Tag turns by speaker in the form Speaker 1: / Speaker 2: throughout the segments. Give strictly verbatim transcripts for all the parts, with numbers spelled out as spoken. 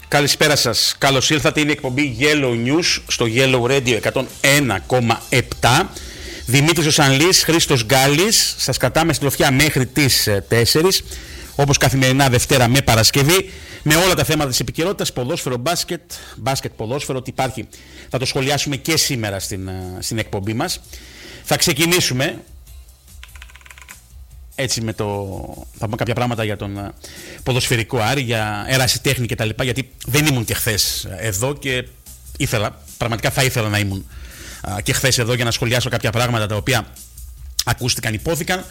Speaker 1: Καλησπέρα σας. Καλώς ήρθατε. Είναι η εκπομπή Yellow News στο Yellow Radio εκατόν ένα κόμμα επτά. Δημήτρης Οσανλής, Χρήστος Γκάλης. Σας κρατάμε στην τροφιά μέχρι τις τέσσερις. Όπως καθημερινά Δευτέρα με Παρασκευή. Με όλα τα θέματα της επικαιρότητας, ποδόσφαιρο, μπάσκετ, μπάσκετ, ποδόσφαιρο, ό,τι υπάρχει. Θα το σχολιάσουμε και σήμερα στην, στην εκπομπή μας. Θα ξεκινήσουμε έτσι με το... θα πούμε κάποια πράγματα για τον ποδοσφαιρικό Άρη, για ερασιτέχνη και τα λοιπά, γιατί δεν ήμουν και χθες εδώ και ήθελα, πραγματικά θα ήθελα να ήμουν και χθες εδώ για να σχολιάσω κάποια πράγματα τα οποία ακούστηκαν, υπόθηκαν,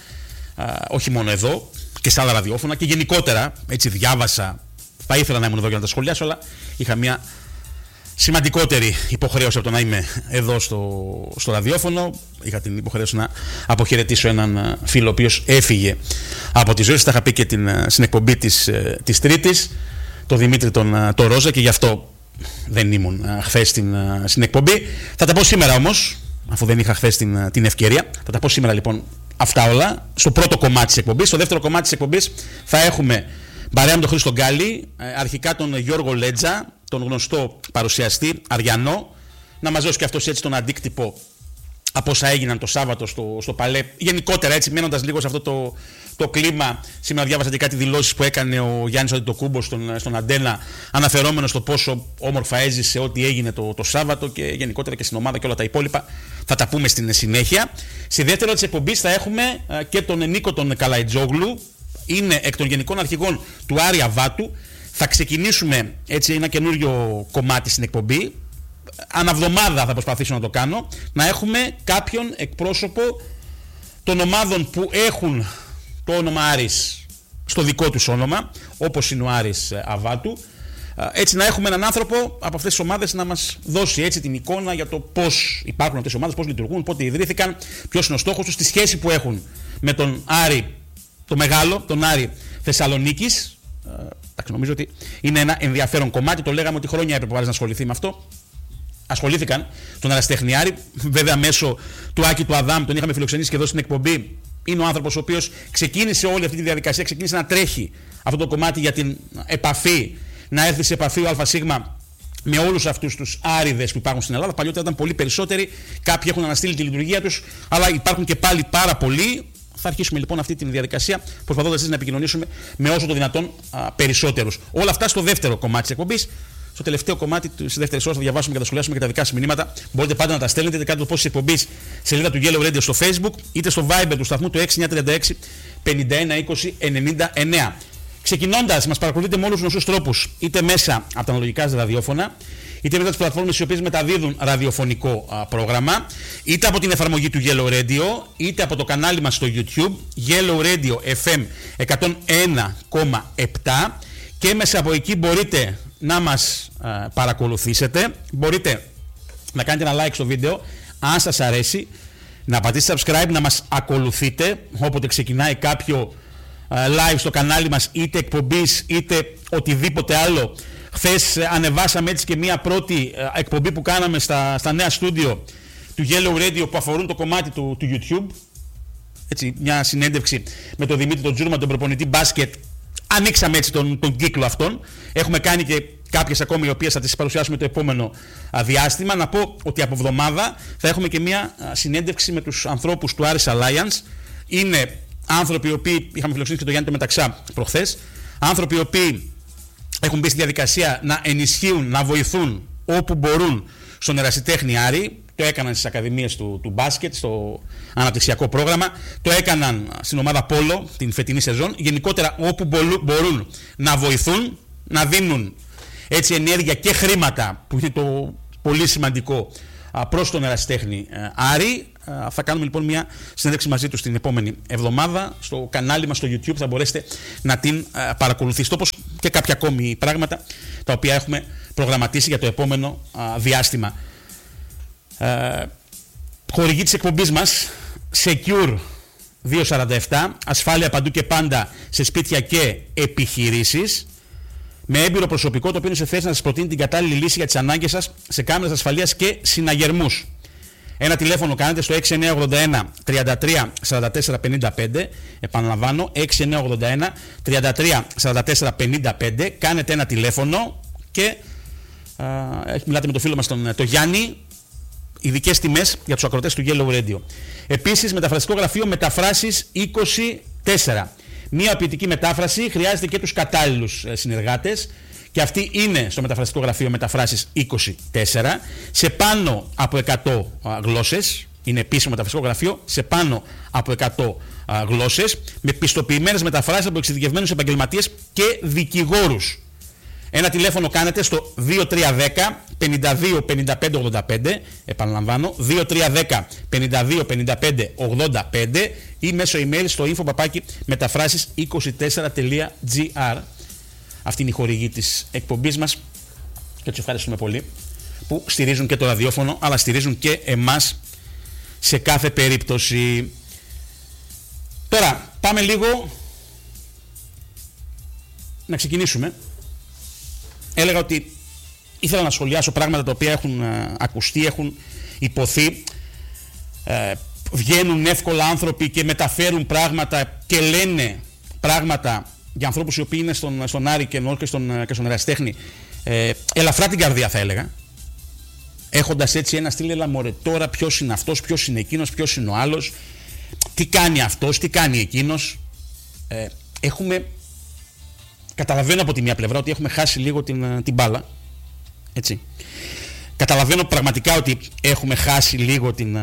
Speaker 1: όχι μόνο εδώ και σε άλλα ραδιόφωνα και γενικότερα, έτσι διάβασα, θα ήθελα να ήμουν εδώ για να τα σχολιάσω, αλλά είχα μια σημαντικότερη υποχρέωση από το να είμαι εδώ στο, στο ραδιόφωνο. Είχα την υποχρέωση να αποχαιρετήσω έναν φίλο ο οποίος έφυγε από τη ζωή. Τα είχα πει και την, στην εκπομπή της, της Τρίτης, τον Δημήτρη τον, τον Ρόζα, και γι' αυτό δεν ήμουν χθες στην, στην εκπομπή. Θα τα πω σήμερα όμως, αφού δεν είχα χθες την, την ευκαιρία. Θα τα πω σήμερα λοιπόν αυτά όλα στο πρώτο κομμάτι της εκπομπής. Στο δεύτερο κομμάτι της εκπομπής θα έχουμε παρέα με τον Χρήστο Γκάλη, αρχικά τον Γιώργο Λέτζα, τον γνωστό παρουσιαστή Αριανό, να μας δώσει και αυτός έτσι τον αντίκτυπο από όσα έγιναν το Σάββατο στο, στο Παλέ. Γενικότερα, έτσι μένοντας λίγο σε αυτό το, το κλίμα, σήμερα διάβασα και κάτι δηλώσεις που έκανε ο Γιάννης Αντιτοκούμπος στον, στον Αντένα, αναφερόμενος στο πόσο όμορφα έζησε ό,τι έγινε το, το Σάββατο και γενικότερα και στην ομάδα και όλα τα υπόλοιπα. Θα τα πούμε στην συνέχεια. Στη δεύτερη της εκπομπής θα έχουμε και τον Νίκο τον Καλαϊτζόγλου. Είναι εκ των γενικών αρχηγών του Άρη Αβάτου. Θα ξεκινήσουμε έτσι ένα καινούριο κομμάτι στην εκπομπή. Αναβδομάδα θα προσπαθήσω να το κάνω. Να έχουμε κάποιον εκπρόσωπο των ομάδων που έχουν το όνομα Άρης στο δικό τους όνομα, όπως είναι ο Άρης Αβάτου. Έτσι να έχουμε έναν άνθρωπο από αυτές τις ομάδες να μας δώσει έτσι την εικόνα για το πώς υπάρχουν αυτές οι ομάδες, πώς λειτουργούν, πότε ιδρύθηκαν, ποιος είναι ο στόχος τους, τη σχέση που έχουν με τον Άρη το μεγάλο, τον Άρη Θεσσαλονίκης. Εντάξει, νομίζω ότι είναι ένα ενδιαφέρον κομμάτι. Το λέγαμε ότι χρόνια έπρεπε να ασχοληθεί με αυτό. Ασχολήθηκαν τον ερασιτέχνη Άρη. Βέβαια, μέσω του Άκη του Αδάμ, τον είχαμε φιλοξενήσει και εδώ στην εκπομπή. Είναι ο άνθρωπος ο οποίος ξεκίνησε όλη αυτή τη διαδικασία, ξεκίνησε να τρέχει αυτό το κομμάτι για την επαφή, να έρθει σε επαφή ο ΑΣ με όλους αυτούς τους Άριδες που υπάρχουν στην Ελλάδα. Παλιότερα ήταν πολύ περισσότεροι. Κάποιοι έχουν αναστείλει τη λειτουργία τους, αλλά υπάρχουν και πάλι πάρα πολλοί. Θα αρχίσουμε λοιπόν αυτή τη διαδικασία, προσπαθώντας να επικοινωνήσουμε με όσο το δυνατόν α, περισσότερους. Όλα αυτά στο δεύτερο κομμάτι της εκπομπής. Στο τελευταίο κομμάτι της δεύτερης ώρας θα διαβάσουμε και θα σχολιάσουμε και τα δικά σας μηνύματα. Μπορείτε πάντα να τα στέλνετε είτε κάτω από τις εκπομπής σελίδα του Yellow Radio στο Facebook, είτε στο Viber του σταθμού του έξι εννιά τρία έξι πενήντα ένα είκοσι ενενήντα εννέα. Ξεκινώντας, μας παρακολουθείτε με όλους τους γνωστούς τρόπους, είτε μέσα από τα αναλογικά ραδιόφωνα, είτε μετά τις πλατφόρμες οι οποίες μεταδίδουν ραδιοφωνικό α, πρόγραμμα, είτε από την εφαρμογή του Yellow Radio, είτε από το κανάλι μας στο YouTube, Yellow Radio εφ εμ εκατόν ένα κόμμα επτά, και μέσα από εκεί μπορείτε να μας α, παρακολουθήσετε, μπορείτε να κάνετε ένα like στο βίντεο, αν σας αρέσει, να πατήσετε subscribe, να μας ακολουθείτε, όποτε ξεκινάει κάποιο live στο κανάλι μας, είτε εκπομπής είτε οτιδήποτε άλλο. Χθες ανεβάσαμε έτσι και μία πρώτη εκπομπή που κάναμε στα, στα νέα στούντιο του Yellow Radio που αφορούν το κομμάτι του, του YouTube. Έτσι, μια συνέντευξη με τον Δημήτρη τον Τζούρμα, τον προπονητή μπάσκετ. Ανοίξαμε έτσι τον, τον κύκλο αυτόν. Έχουμε κάνει και κάποιες ακόμη οι οποίες θα τις παρουσιάσουμε το επόμενο α, διάστημα. Να πω ότι από εβδομάδα θα έχουμε και μία α, συνέντευξη με τους ανθρώπους του Aris Alliance. Είναι άνθρωποι οι οποίοι, είχαμε φιλοξενήσει και τον Γιάννη το Μεταξά προχθές, άνθρωποι οι οποίοι έχουν μπει στη διαδικασία να ενισχύουν, να βοηθούν όπου μπορούν στον ερασιτέχνη Άρη. Το έκαναν στις ακαδημίες του, του μπάσκετ, στο αναπτυξιακό πρόγραμμα, το έκαναν στην ομάδα Πόλο την φετινή σεζόν. Γενικότερα όπου μπορούν να βοηθούν, να δίνουν έτσι ενέργεια και χρήματα, που είναι το πολύ σημαντικό, προς τον ερασιτέχνη Άρη. Θα κάνουμε λοιπόν μια συνέντευξη μαζί τους την επόμενη εβδομάδα. Στο κανάλι μας στο YouTube θα μπορέσετε να την παρακολουθήσετε, όπως και κάποια ακόμη πράγματα τα οποία έχουμε προγραμματίσει για το επόμενο διάστημα. Χορηγή της εκπομπής μας Secure διακόσια σαράντα επτά, ασφάλεια παντού και πάντα σε σπίτια και επιχειρήσεις, με έμπειρο προσωπικό το οποίο είναι σε θέση να σας προτείνει την κατάλληλη λύση για τις ανάγκες σας σε κάμερες ασφαλείας και συναγερμούς. Ένα τηλέφωνο κάνετε στο έξι εννιά ογδόντα ένα τριάντα τρία σαράντα τέσσερα πενήντα πέντε. Επαναλαμβάνω, έξι εννιά ογδόντα ένα τριάντα τρία σαράντα τέσσερα πενήντα πέντε. Κάνετε ένα τηλέφωνο και α, μιλάτε με το φίλο μας τον το Γιάννη. Ειδικές τιμές για τους ακροατές του Yellow Radio. Επίσης, μεταφραστικό γραφείο Μεταφράσεις είκοσι τέσσερα. Μία ποιητική μετάφραση χρειάζεται και τους κατάλληλους συνεργάτες. Και αυτή είναι στο μεταφραστικό γραφείο Μεταφράσεις είκοσι τέσσερα. Σε πάνω από εκατό γλώσσες. Είναι επίσημο μεταφραστικό γραφείο σε πάνω από εκατό α, γλώσσες. Με πιστοποιημένες μεταφράσεις από εξειδικευμένους επαγγελματίες και δικηγόρους. Ένα τηλέφωνο κάνετε στο δύο τρία ένα μηδέν πενήντα δύο πενήντα πέντε ογδόντα πέντε, επαναλαμβάνω, δύο τρία ένα μηδέν πενήντα δύο πενήντα πέντε ογδόντα πέντε ή μέσω email στο info παπάκι μεταφράσεις είκοσι τέσσερα τελεία τζι άρ. Αυτή είναι η χορηγή της εκπομπής μας και τους ευχαριστούμε πολύ που στηρίζουν και το ραδιόφωνο αλλά στηρίζουν και εμάς σε κάθε περίπτωση. Τώρα πάμε λίγο να ξεκινήσουμε. Έλεγα ότι ήθελα να σχολιάσω πράγματα τα οποία έχουν ε, ακουστεί, έχουν υποθεί. Ε, βγαίνουν εύκολα άνθρωποι και μεταφέρουν πράγματα και λένε πράγματα για ανθρώπους οι οποίοι είναι στον, στον Άρη και, και στον, και στον Ερασιτέχνη. Ε, ελαφρά την καρδία θα έλεγα. Έχοντας έτσι ένα στυλ, έλα μωρέ τώρα ποιος είναι αυτός, ποιος είναι εκείνος, ποιος είναι ο άλλος. Τι κάνει αυτός, τι κάνει εκείνος. Ε, έχουμε... Καταλαβαίνω από τη μία πλευρά ότι έχουμε χάσει λίγο την, την μπάλα. Έτσι. Καταλαβαίνω πραγματικά ότι έχουμε χάσει λίγο την,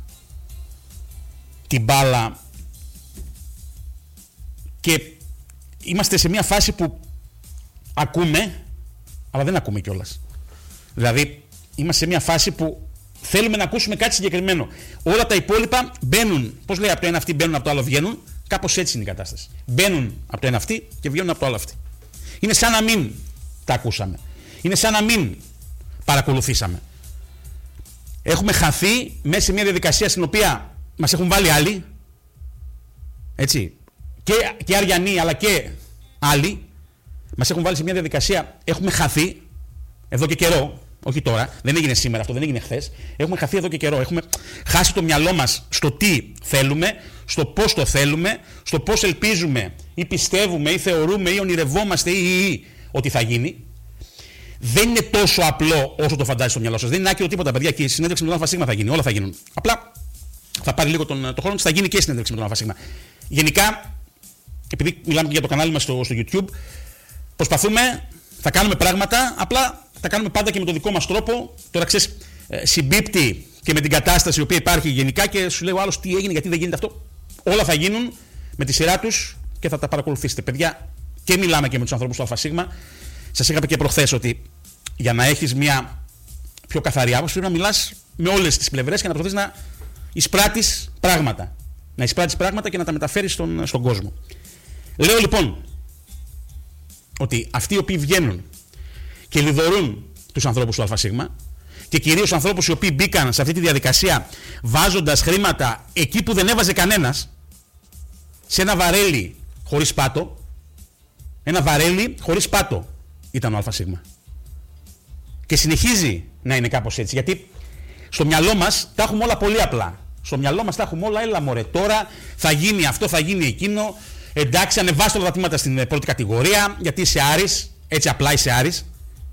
Speaker 1: την μπάλα και είμαστε σε μια φάση που ακούμε, αλλά δεν ακούμε κιόλας. Δηλαδή, είμαστε σε μια φάση που θέλουμε να ακούσουμε κάτι συγκεκριμένο. Όλα τα υπόλοιπα μπαίνουν, πώς λέει από το ένα αυτοί μπαίνουν, από το άλλο βγαίνουν. Κάπως έτσι είναι η κατάσταση. Μπαίνουν από το ένα αυτοί και βγαίνουν από το άλλο αυτοί. Είναι σαν να μην τα ακούσαμε. Είναι σαν να μην παρακολουθήσαμε. Έχουμε χαθεί μέσα σε μια διαδικασία στην οποία μας έχουν βάλει άλλοι. Έτσι. Και, και Αριανοί αλλά και άλλοι. Μας έχουν βάλει σε μια διαδικασία. Έχουμε χαθεί εδώ και καιρό. Όχι τώρα. Δεν έγινε σήμερα αυτό. Δεν έγινε χθες. Έχουμε χαθεί εδώ και καιρό. Έχουμε χάσει το μυαλό μας στο τι θέλουμε, στο πώς το θέλουμε, στο πώς ελπίζουμε ή πιστεύουμε ή θεωρούμε ή ονειρευόμαστε ή, ή, ή ότι θα γίνει. Δεν είναι τόσο απλό όσο το φαντάζεσαι στο μυαλό σας. Δεν είναι άκυρο τίποτα, παιδιά. Και η συνέντευξη με τον ΑΣ θα γίνει. Όλα θα γίνουν. Απλά θα πάρει λίγο τον, τον χρόνο της, θα γίνει και η συνέντευξη με τον ΑΣ. Γενικά, επειδή μιλάμε και για το κανάλι μας στο, στο YouTube, προσπαθούμε, θα κάνουμε πράγματα, απλά τα κάνουμε πάντα και με τον δικό μας τρόπο. Τώρα ξέρεις, συμπίπτει και με την κατάσταση η οποία υπάρχει γενικά και σου λέει ο άλλος τι έγινε, γιατί δεν γίνεται αυτό. Όλα θα γίνουν με τη σειρά τους και θα τα παρακολουθήσετε. Παιδιά, και μιλάμε και με τους ανθρώπους του ΑΣ. Σας είχα πει και προχθές ότι για να έχεις μια πιο καθαρή άποψη πρέπει να μιλάς με όλες τις πλευρές και να προσπαθείς να εισπράττεις πράγματα. Να εισπράττεις πράγματα και να τα μεταφέρεις στον, στον κόσμο. Λέω λοιπόν ότι αυτοί οι οποίοι βγαίνουν και λιδωρούν τους ανθρώπους του ΑΣ και κυρίως ανθρώπους οι οποίοι μπήκαν σε αυτή τη διαδικασία βάζοντας χρήματα εκεί που δεν έβαζε κανένας, σε ένα βαρέλι χωρίς πάτο, ένα βαρέλι χωρίς πάτο ήταν ο ΑΣ. Και συνεχίζει να είναι κάπως έτσι, γιατί στο μυαλό μας τα έχουμε όλα πολύ απλά. Στο μυαλό μας τα έχουμε όλα, έλα μωρέ τώρα, θα γίνει αυτό, θα γίνει εκείνο, εντάξει ανεβάστε όλα τα τμήματα στην πρώτη κατηγορία, γιατί είσαι Άρης, έτσι απλά είσαι Άρης.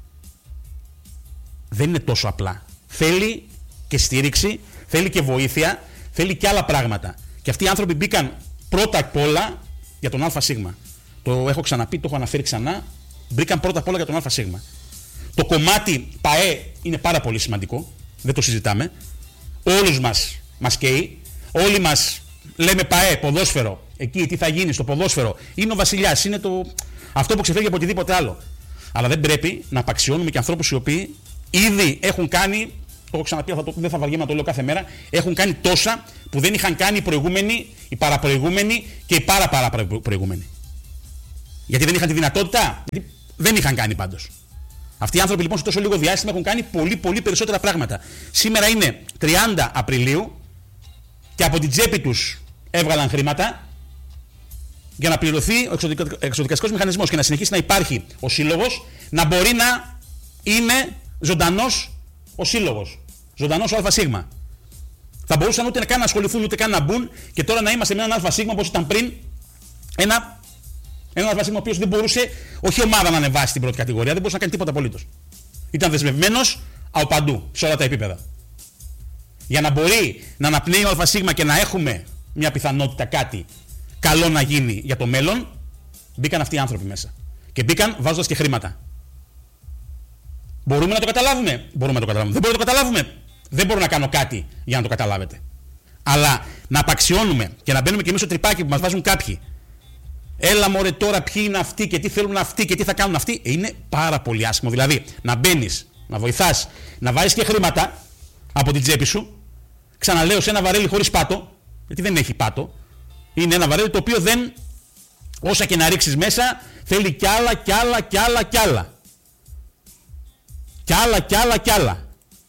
Speaker 1: Δεν είναι τόσο απλά. Θέλει και στήριξη, θέλει και βοήθεια, θέλει και άλλα πράγματα. Και αυτοί οι άνθρωποι μπήκαν πρώτα απ' όλα για τον ΑΣ. Το έχω ξαναπεί, το έχω αναφέρει ξανά. Μπήκαν πρώτα απ' όλα για τον ΑΣ. Το κομμάτι ΠΑΕ είναι πάρα πολύ σημαντικό. Δεν το συζητάμε. Όλους μας μας καίει. Όλοι μας λέμε ΠΑΕ, ποδόσφαιρο. Εκεί τι θα γίνει στο ποδόσφαιρο. Είναι ο βασιλιάς. Είναι το... αυτό που ξεφεύγει από οτιδήποτε άλλο. Αλλά δεν πρέπει να απαξιώνουμε και ανθρώπους οι οποίοι ήδη έχουν κάνει, το έχω ξαναπεί, θα το, δεν θα βαριέμαι να το λέω κάθε μέρα, έχουν κάνει τόσα που δεν είχαν κάνει οι προηγούμενοι, οι παραπροηγούμενοι και οι πάρα πάρα προηγούμενοι. Γιατί δεν είχαν τη δυνατότητα, γιατί δεν είχαν κάνει πάντως. Αυτοί οι άνθρωποι λοιπόν σε τόσο λίγο διάστημα έχουν κάνει πολύ πολύ περισσότερα πράγματα. Σήμερα είναι τριάντα Απριλίου και από την τσέπη τους έβγαλαν χρήματα για να πληρωθεί ο εξοδικαστικός μηχανισμός και να συνεχίσει να υπάρχει ο σύλλογος, να μπορεί να είναι ζωντανός ο σύλλογος, ζωντανός ο ΑΣ. Θα μπορούσαν ούτε καν να ασχοληθούν ούτε καν να μπουν και τώρα να είμαστε με έναν ΑΣ όπως ήταν πριν ένα, Ένα αλφασίγμα ο οποίος δεν μπορούσε, όχι ομάδα να ανεβάσει στην πρώτη κατηγορία, δεν μπορούσε να κάνει τίποτα απολύτως. Ήταν δεσμευμένος από παντού, σε όλα τα επίπεδα. Για να μπορεί να αναπνέει ο ΑΣ και να έχουμε μια πιθανότητα κάτι καλό να γίνει για το μέλλον, μπήκαν αυτοί οι άνθρωποι μέσα. Και μπήκαν βάζοντας και χρήματα. Μπορούμε να το καταλάβουμε. Μπορούμε να το καταλάβουμε. Δεν μπορούμε να το καταλάβουμε. Δεν μπορώ να κάνω κάτι για να το καταλάβετε. Αλλά να απαξιώνουμε και να μπαίνουμε και εμείς στο τρυπάκι που μας βάζουν κάποιοι. Έλα μωρέ τώρα ποιοι είναι αυτοί και τι θέλουν αυτοί και τι θα κάνουν αυτοί. Είναι πάρα πολύ άσχημο. Δηλαδή να μπαίνεις, να βοηθάς, να βάζεις και χρήματα από την τσέπη σου. Ξαναλέω, σε ένα βαρέλι χωρίς πάτο, γιατί δεν έχει πάτο. Είναι ένα βαρέλι το οποίο δεν, όσα και να ρίξεις μέσα, θέλει κι άλλα κι άλλα κι άλλα κι άλλα. Κι άλλα κι άλλα κι άλλα.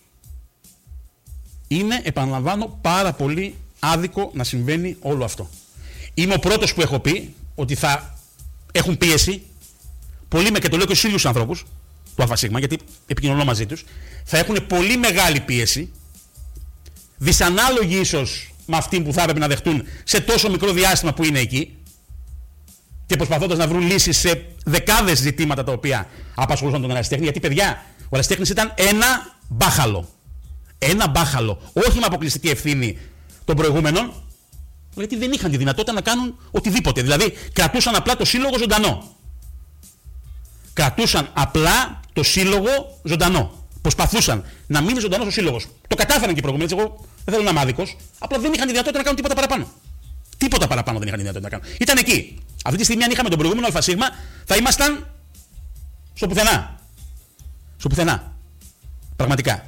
Speaker 1: Είναι, επαναλαμβάνω, πάρα πολύ άδικο να συμβαίνει όλο αυτό. Είμαι ο πρώτος που έχω πει ότι θα έχουν πίεση, πολλοί με, και το λέω και στους ίδιους ανθρώπους του ΑΣ, γιατί επικοινωνώ μαζί τους, θα έχουν πολύ μεγάλη πίεση, δυσανάλογη ίσως με αυτή που θα έπρεπε να δεχτούν σε τόσο μικρό διάστημα που είναι εκεί και προσπαθώντας να βρουν λύσεις σε δεκάδες ζητήματα τα οποία απασχολούσαν τον ερασιτέχνη, γιατί παιδιά, ο ερασιτέχνης ήταν ένα μπάχαλο. Ένα μπάχαλο, όχι με αποκλειστική ευθύνη των προηγούμενων, γιατί δεν είχαν τη δυνατότητα να κάνουν οτιδήποτε. Δηλαδή, κρατούσαν απλά το σύλλογο ζωντανό. Κρατούσαν απλά το σύλλογο ζωντανό. Προσπαθούσαν να μείνει ζωντανός ο σύλλογος. Το κατάφεραν και οι προηγούμενοι. Εγώ δεν θέλω να είμαι άδικος. Απλά δεν είχαν τη δυνατότητα να κάνουν τίποτα παραπάνω. Τίποτα παραπάνω δεν είχαν τη δυνατότητα να κάνουν. Ήταν εκεί. Αυτή τη στιγμή, αν είχαμε τον προηγούμενο ΑΣ, θα ήμασταν στο πουθενά. Στο πουθενά. Πραγματικά.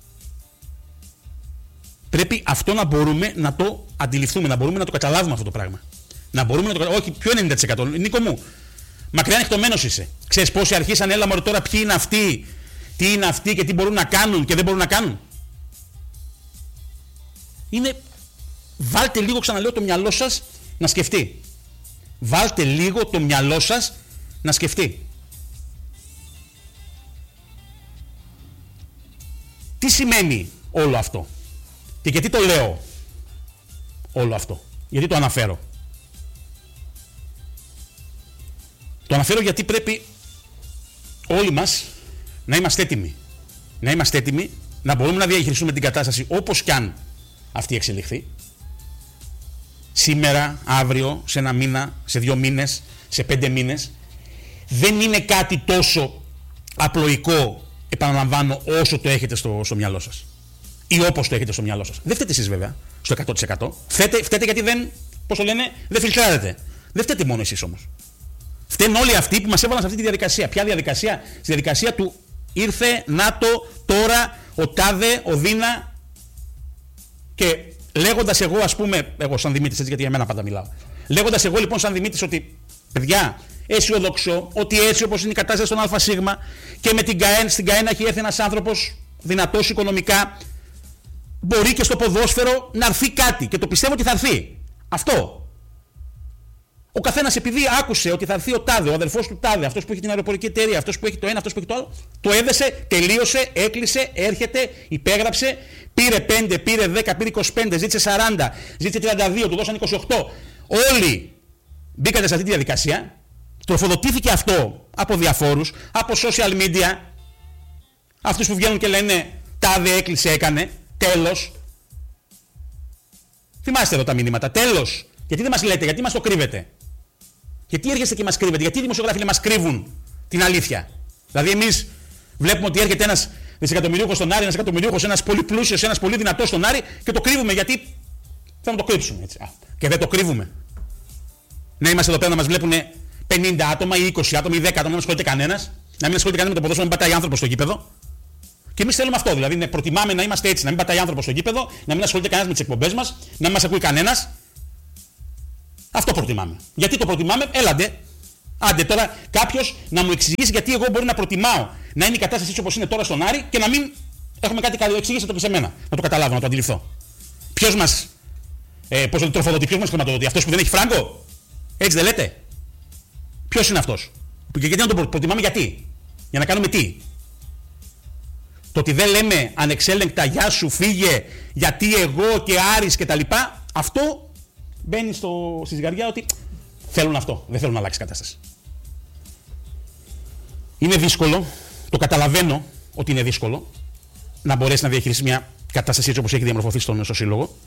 Speaker 1: Πρέπει αυτό να μπορούμε να το αντιληφθούμε, να μπορούμε να το καταλάβουμε αυτό το πράγμα. Να μπορούμε να το καταλάβουμε. Όχι, ποιο ενενήντα τοις εκατό. Νίκο μου, μακριά ανοιχτωμένος είσαι. Ξέρεις πόσοι αρχίσαν, έλα μωρέ τώρα ποιοι είναι αυτοί, τι είναι αυτοί και τι μπορούν να κάνουν και δεν μπορούν να κάνουν. Είναι. Βάλτε λίγο, ξαναλέω, το μυαλό σας να σκεφτεί. Βάλτε λίγο το μυαλό σας να σκεφτεί. Τι σημαίνει όλο αυτό? Και γιατί το λέω όλο αυτό? Γιατί το αναφέρω? Το αναφέρω γιατί πρέπει όλοι μας να είμαστε έτοιμοι. Να είμαστε έτοιμοι, να μπορούμε να διαχειριστούμε την κατάσταση όπως κι αν αυτή εξελιχθεί. Σήμερα, αύριο, σε ένα μήνα, σε δύο μήνες, σε πέντε μήνες. Δεν είναι κάτι τόσο απλοϊκό, επαναλαμβάνω, όσο το έχετε στο, στο μυαλό σας. Ή όπως το έχετε στο μυαλό σας. Δεν φταίτε εσείς βέβαια, στο εκατό τοις εκατό. Φταίτε, φταίτε γιατί δεν, πώς το λένε, δεν φιλτράρετε. Δεν φταίτε μόνο εσείς όμως. Φταίνουν όλοι αυτοί που μας έβαλαν σε αυτή τη διαδικασία. Ποια διαδικασία? Στη διαδικασία του ήρθε, ΝΑΤΟ, τώρα, ο ΤΑΔΕ, ο ΔΙΝΑ. Και λέγοντας εγώ, ας πούμε, εγώ σαν Δημήτρης, έτσι γιατί για μένα πάντα μιλάω. Λέγοντας εγώ λοιπόν σαν Δημήτρης ότι, παιδιά, αισιοδοξώ ότι έτσι όπως είναι η κατάσταση στον ΑΣ και με την ΚΑΕΝ, στην ΚΑΕΝ έχει έρθει ένας άνθρωπος δυνατός οικονομικά, μπορεί και στο ποδόσφαιρο να έρθει κάτι και το πιστεύω ότι θα έρθει. Αυτό. Ο καθένας επειδή άκουσε ότι θα έρθει ο τάδε, ο αδερφός του τάδε, αυτός που έχει την αεροπορική εταιρεία, αυτός που έχει το ένα, αυτός που έχει το άλλο, το έδεσε, τελείωσε, έκλεισε, έρχεται, υπέγραψε, πήρε πέντε, πήρε δέκα, πήρε είκοσι πέντε, ζήτησε σαράντα, ζήτησε τριάντα δύο, του δώσαν είκοσι οκτώ. Όλοι μπήκατε σε αυτή τη διαδικασία, τροφοδοτήθηκε αυτό από διαφόρους, από social media, αυτούς που βγαίνουν και λένε τάδε έκλεισε, έκανε. Τέλος. Θυμάστε εδώ τα μηνύματα. Τέλος. Γιατί δεν μας λέτε, γιατί μας το κρύβετε? Γιατί έρχεστε και μας κρύβετε? Γιατί οι δημοσιογράφοι μας κρύβουν την αλήθεια? Δηλαδή, εμείς βλέπουμε ότι έρχεται ένας δισεκατομμυρίουχος στον Άρη, ένας εκατομμυρίουχος, ένας πολύ πλούσιος, ένας πολύ δυνατός στον Άρη και το κρύβουμε γιατί θα το κρύψουμε. Έτσι. Α, και δεν το κρύβουμε. Να είμαστε εδώ πέρα να μας βλέπουν πενήντα άτομα ή είκοσι άτομα ή δέκα άτομα, να μην ασχολείται κανένας, να μην ασχολείται κανένας με το ποδόσφαιρο, να μην πατάει άνθρωπος στο γήπεδο. Και εμείς θέλουμε αυτό, δηλαδή ναι, προτιμάμε να είμαστε έτσι, να μην πατάει άνθρωπος στο γήπεδο, να μην ασχολείται κανένας με τις εκπομπές μας, να μην μας ακούει κανένας. Αυτό προτιμάμε. Γιατί το προτιμάμε? Έλαντε. Άντε τώρα κάποιος να μου εξηγήσει γιατί εγώ μπορεί να προτιμάω να είναι η κατάσταση έτσι όπως είναι τώρα στον Άρη και να μην έχουμε κάτι καλό. Εξηγήστε το και σε μένα. Να το καταλάβω, να το αντιληφθώ. Ποιος μας, ε, πώς το τροφοδοτεί, ποιος μας χρηματοδοτεί? Αυτός που δεν έχει φράγκο? Έτσι δεν λέτε? Ποιος είναι αυτός? Και γιατί να το προτιμάμε? Γιατί? Για να κάνουμε τι? Το ότι δεν λέμε ανεξέλεγκτα γεια σου, φύγε, γιατί εγώ και Άρης και τα λοιπά, αυτό μπαίνει στο, στη ζυγαριά ότι θέλουν αυτό, δεν θέλουν να αλλάξει κατάσταση. Είναι δύσκολο, το καταλαβαίνω ότι είναι δύσκολο να μπορέσει να διαχειριστεί μια κατάσταση έτσι όπως έχει διαμορφωθεί στον στο σύλλογο.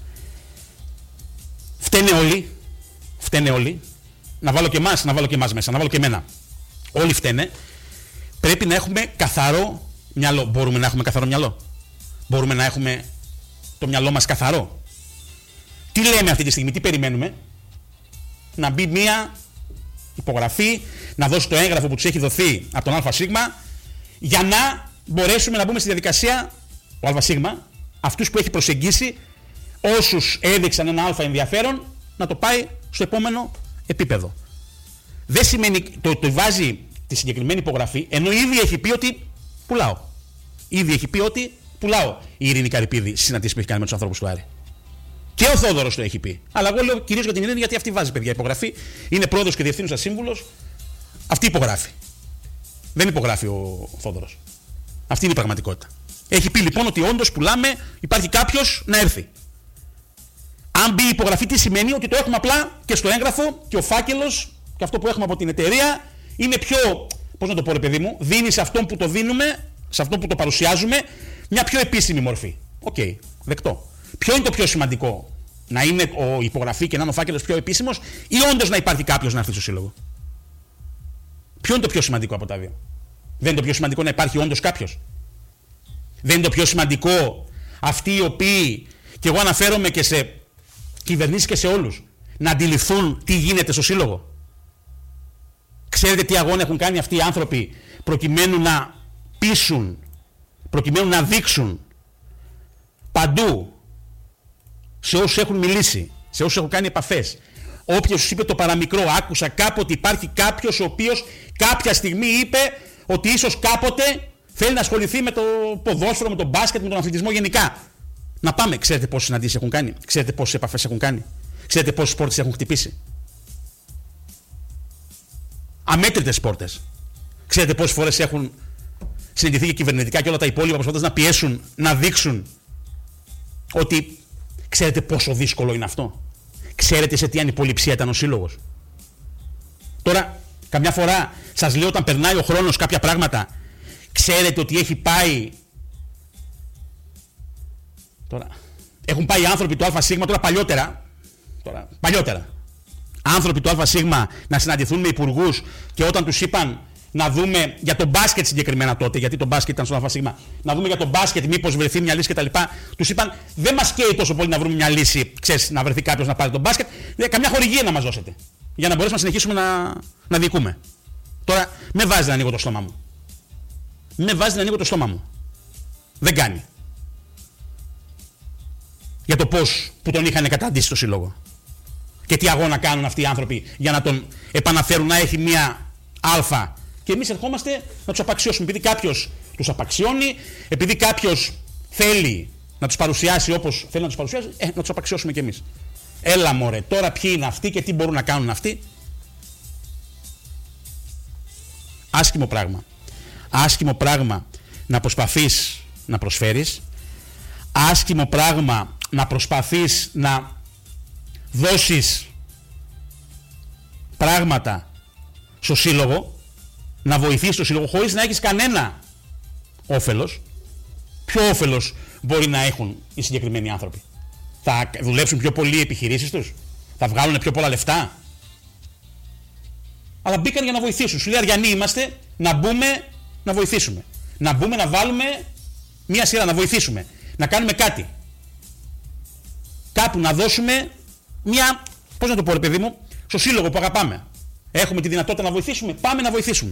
Speaker 1: Φταίνε όλοι, φταίνε όλοι, να βάλω και εμάς, να βάλω και εμάς μέσα, να βάλω και εμένα. Όλοι φταίνε. Πρέπει να έχουμε καθαρό μυαλό. Μπορούμε να έχουμε καθαρό μυαλό. Μπορούμε να έχουμε το μυαλό μας καθαρό. Τι λέμε αυτή τη στιγμή, τι περιμένουμε? Να μπει μία υπογραφή, να δώσει το έγγραφο που τους έχει δοθεί από τον ΑΣ, για να μπορέσουμε να μπούμε στη διαδικασία, ο ΑΣ, αυτούς που έχει προσεγγίσει, όσους έδειξαν ένα αλφα ενδιαφέρον, να το πάει στο επόμενο επίπεδο. Δεν σημαίνει, το, το βάζει τη συγκεκριμένη υπογραφή, ενώ ήδη έχει πει ότι πουλάω. Ήδη έχει πει ότι πουλάω η Ειρήνη Καρυπίδη στις συναντήσεις που έχει κάνει με τους ανθρώπους του Άρη. Και ο Θόδωρος το έχει πει. Αλλά εγώ λέω κυρίως για την Ειρήνη, γιατί αυτή βάζει, παιδιά, υπογραφή. Είναι πρόεδρος και διευθύνουσα σύμβουλος. Αυτή υπογράφει. Δεν υπογράφει ο Θόδωρος. Αυτή είναι η πραγματικότητα. Έχει πει λοιπόν ότι όντως πουλάμε, υπάρχει κάποιος να έρθει. Αν μπει η υπογραφή, τι σημαίνει? Ότι το έχουμε απλά και στο έγγραφο και ο φάκελος και αυτό που έχουμε από την εταιρεία είναι πιο, πώς να το πω ρε παιδί μου, δίνει σε αυτόν που το δίνουμε, σε αυτόν που το παρουσιάζουμε, μια πιο επίσημη μορφή. Οκ, okay, δεκτό. Ποιο είναι το πιο σημαντικό? Να είναι η υπογραφή και να είναι ο φάκελος πιο επίσημος, ή όντως να υπάρχει κάποιος να έρθει στο σύλλογο? Ποιο είναι το πιο σημαντικό από τα δύο? Δεν είναι το πιο σημαντικό να υπάρχει όντως κάποιος? Δεν είναι το πιο σημαντικό αυτοί οι οποίοι, και εγώ αναφέρομαι και σε κυβερνήσεις και σε όλους, να αντιληφθούν τι γίνεται στο σύλλογο? Ξέρετε τι αγώνα έχουν κάνει αυτοί οι άνθρωποι προκειμένου να πείσουν, προκειμένου να δείξουν παντού, σε όσους έχουν μιλήσει, σε όσους έχουν κάνει επαφές, όποιος τους είπε το παραμικρό, άκουσα κάποτε υπάρχει κάποιος ο οποίος κάποια στιγμή είπε ότι ίσως κάποτε θέλει να ασχοληθεί με το ποδόσφαιρο, με τον μπάσκετ, με τον αθλητισμό γενικά. Να πάμε. Ξέρετε πόσες συναντήσεις έχουν κάνει? Ξέρετε πόσες επαφές έχουν κάνει? Ξέρετε πόσες πόρτες έχουν χτυπήσει? Αμέτρητες πόρτες. Ξέρετε πόσες φορές έχουν συναντηθεί και κυβερνητικά και όλα τα υπόλοιπα προσπαθώντας να πιέσουν, να δείξουν ότι ξέρετε πόσο δύσκολο είναι αυτό? Ξέρετε σε τι ανυποληψία ήταν ο σύλλογος? Τώρα, καμιά φορά σας λέω όταν περνάει ο χρόνος κάποια πράγματα, ξέρετε ότι έχει πάει. Τώρα, έχουν πάει άνθρωποι του ΑΣ τώρα παλιότερα, τώρα, παλιότερα, άνθρωποι του ΑΣ να συναντηθούν με υπουργούς και όταν τους είπαν να δούμε για το μπάσκετ συγκεκριμένα τότε, γιατί το μπάσκετ ήταν στο ΑΣ, να δούμε για το μπάσκετ μήπως βρεθεί μια λύση κτλ. Τους είπαν δεν μας καίει τόσο πολύ να βρούμε μια λύση, ξέρεις, να βρεθεί κάποιος να πάρει το μπάσκετ, καμιά χορηγία να μας δώσετε, για να μπορέσουμε να συνεχίσουμε να, να διοικούμε. Τώρα, με βάζει να ανοίγω το στόμα μου. Με βάζει να ανοίγω το στόμα μου. Δεν κάνει. Για το πώς που τον είχαν καταντήσει στο σύλλογο. Και τι αγώνα κάνουν αυτοί οι άνθρωποι για να τον επαναφέρουν να έχει μια αλφα. Και εμείς ερχόμαστε να τους απαξιώσουμε. Επειδή κάποιος τους απαξιώνει, επειδή κάποιος θέλει να τους παρουσιάσει όπως θέλει να τους παρουσιάσει, ε, να τους απαξιώσουμε κι εμείς. Έλα μωρέ, τώρα ποιοι είναι αυτοί και τι μπορούν να κάνουν αυτοί? Άσχημο πράγμα. Άσχημο πράγμα να προσπαθείς να προσφέρεις. Άσχημο πράγμα να προσπαθείς να δώσεις πράγματα στο σύλλογο, να βοηθήσεις το σύλλογο χωρίς να έχεις κανένα όφελος. Ποιο όφελος μπορεί να έχουν οι συγκεκριμένοι άνθρωποι? Θα δουλέψουν πιο πολύ οι επιχειρήσεις τους? Θα βγάλουν πιο πολλά λεφτά? Αλλά μπήκαν για να βοηθήσουν. Σου λέει Αριανοί είμαστε, να μπούμε να βοηθήσουμε. Να μπούμε να βάλουμε μία σειρά, να βοηθήσουμε. Να κάνουμε κάτι. Κάπου να δώσουμε μία, πώς να το πω ρε παιδί μου, στο σύλλογο που αγαπάμε. Έχουμε τη δυνατότητα να βοηθήσουμε, πάμε να βοηθήσουμε.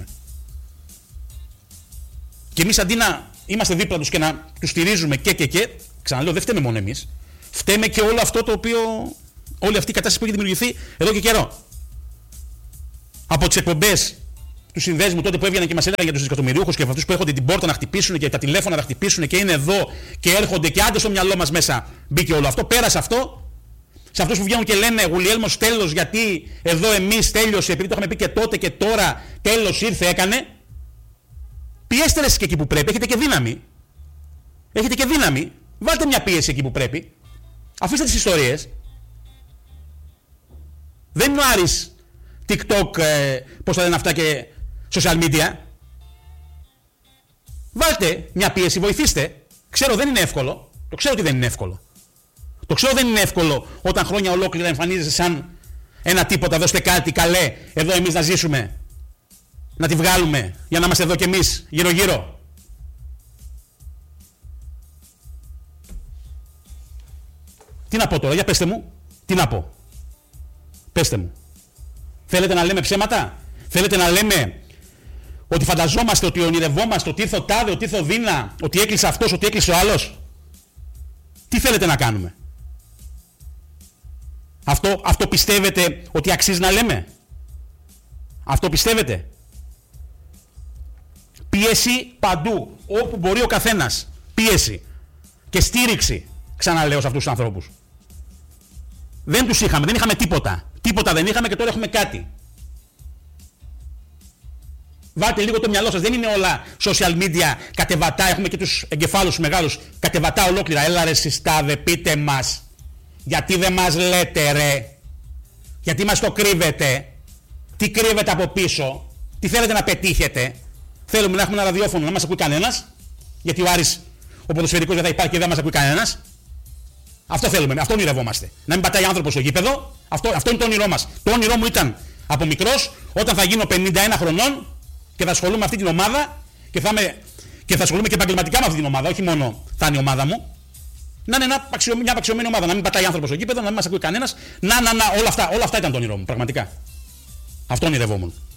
Speaker 1: Και εμείς αντί να είμαστε δίπλα τους και να τους στηρίζουμε και και και, ξαναλέω δεν φταίμε μόνο εμείς, φταίμε και όλο αυτό το οποίο, όλη αυτή η κατάσταση που έχει δημιουργηθεί εδώ και καιρό. Από τις εκπομπές του συνδέσμου τότε που έβγαιναν και μας έλεγαν για τους δισεκατομμυριούχους και αυτούς που έρχονται την πόρτα να χτυπήσουν και τα τηλέφωνα να χτυπήσουν και είναι εδώ και έρχονται και άντε στο μυαλό μας μέσα μπήκε όλο αυτό, πέρασε αυτό. Σε αυτούς που βγαίνουν και λένε Γουλιέλμος τέλος γιατί εδώ εμείς τέλειωσε, επειδή το είχαμε πει και τότε και τώρα τέλος ήρθε έκανε. Πιέστε ρε και εκεί που πρέπει, έχετε και δύναμη. Έχετε και δύναμη. Βάλτε μια πίεση εκεί που πρέπει. Αφήστε τις ιστορίες. Δεν είναι ο Άρης TikTok, ε, πώς θα λένε αυτά και social media. Βάλτε μια πίεση, βοηθήστε. Ξέρω δεν είναι εύκολο. Το ξέρω ότι δεν είναι εύκολο. Το ξέρω δεν είναι εύκολο όταν χρόνια ολόκληρα εμφανίζεσαι σαν ένα τίποτα. Δώστε κάτι, καλέ, εδώ εμείς να ζήσουμε. Να τη βγάλουμε για να είμαστε εδώ κι εμείς γύρω-γύρω. Τι να πω τώρα, για πέστε μου. Τι να πω. Πέστε μου. Θέλετε να λέμε ψέματα. Θέλετε να λέμε ότι φανταζόμαστε, ότι ονειρευόμαστε, ότι ήρθε ο τάδε, ότι ήρθε ο δίνα, ότι έκλεισε αυτός, ότι έκλεισε ο άλλος. Τι θέλετε να κάνουμε. Αυτό, αυτό πιστεύετε ότι αξίζει να λέμε. Αυτό πιστεύετε. Πίεση παντού, όπου μπορεί ο καθένας. Πίεση και στήριξη, ξαναλέω σε αυτούς τους ανθρώπους. Δεν τους είχαμε, δεν είχαμε τίποτα. Τίποτα δεν είχαμε και τώρα έχουμε κάτι. Βάλτε λίγο το μυαλό σας, δεν είναι όλα social media κατεβατά, έχουμε και τους εγκεφάλους μεγάλους, κατεβατά ολόκληρα. Έλα ρε συστάδε, πείτε μας, γιατί δεν μας λέτε ρε, γιατί μας το κρύβετε, τι κρύβετε από πίσω, τι θέλετε να πετύχετε. Θέλουμε να έχουμε ένα ραδιόφωνο, να μας ακούει κανένας, γιατί ο Άρης, ο ποδοσφαιρικός δεν θα υπάρχει και δεν μας ακούει κανένας. Αυτό θέλουμε, αυτό ονειρευόμαστε. Να μην πατάει άνθρωπος στο γήπεδο, αυτό, αυτό είναι το όνειρό μας. Το όνειρό μου ήταν από μικρός, όταν θα γίνω πενήντα ένα χρονών, και θα ασχολούμαι με αυτή την ομάδα και θα, με, και θα ασχολούμαι και επαγγελματικά με αυτή την ομάδα, όχι μόνο θα είναι η ομάδα μου. Να είναι ένα, μια απαξιωμένη ομάδα, να μην πατάει άνθρωπος στο γήπεδο, να μην μας ακούει κανένας. Να, να, να, όλα αυτά, όλα αυτά ήταν το όνειρό μου, πραγματικά. Αυτό ονειρευόμουν.